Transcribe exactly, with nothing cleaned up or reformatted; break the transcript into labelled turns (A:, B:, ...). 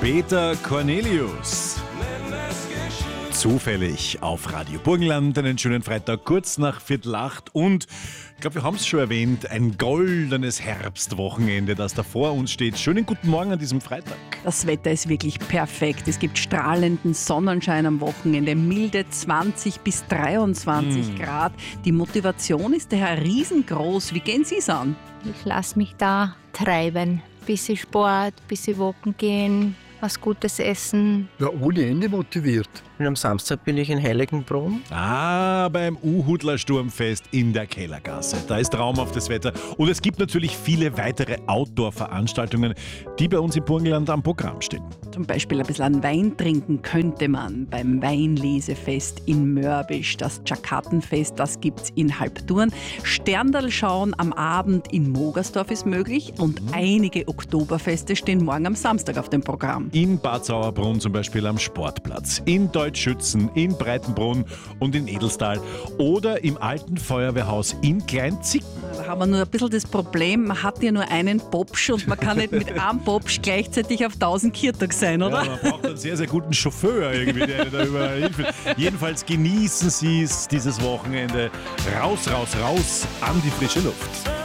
A: Peter Cornelius. Zufällig auf Radio Burgenland, einen schönen Freitag, kurz nach Viertel acht. Und ich glaube, wir haben es schon erwähnt, ein goldenes Herbstwochenende, das da vor uns steht. Schönen guten Morgen an diesem Freitag.
B: Das Wetter ist wirklich perfekt. Es gibt strahlenden Sonnenschein am Wochenende, milde zwanzig bis dreiundzwanzig mm. Grad. Die Motivation ist daher riesengroß. Wie gehen Sie es an?
C: Ich lasse mich da treiben. Bisschen Sport, bisschen walken gehen, was Gutes essen.
D: Ja, ohne Ende motiviert.
E: Und am Samstag bin ich in Heiligenbrunn.
A: Ah, beim Uhudler Sturmfest in der Kellergasse. Da ist traumhaftes Wetter. Und es gibt natürlich viele weitere Outdoor-Veranstaltungen, die bei uns im Burgenland am Programm stehen.
B: Zum Beispiel ein bisschen an Wein trinken könnte man beim Weinlesefest in Mörbisch. Das Tschakatenfest, das gibt's in Halbturn. Sterndal schauen am Abend in Mogersdorf ist möglich. Und mhm. einige Oktoberfeste stehen morgen am Samstag auf dem Programm.
A: In Bad Sauerbrunn zum Beispiel am Sportplatz, in Deutschschützen, in Breitenbrunn und in Edelstal oder im alten Feuerwehrhaus in Kleinzicken.
B: Da haben wir nur ein bisschen das Problem, man hat ja nur einen Popsch und man kann nicht mit einem Popsch gleichzeitig auf tausend Kirtag sein, oder?
A: Ja, man braucht einen sehr, sehr guten Chauffeur irgendwie, der da überall hinführt. Jedenfalls genießen Sie es dieses Wochenende. Raus, raus, raus an die frische Luft.